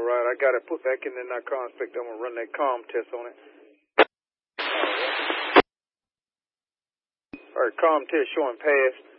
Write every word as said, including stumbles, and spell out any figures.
right. I got it put back in the narcotics inspector. I'm going to run that comm test on it. All right, comm test showing pass.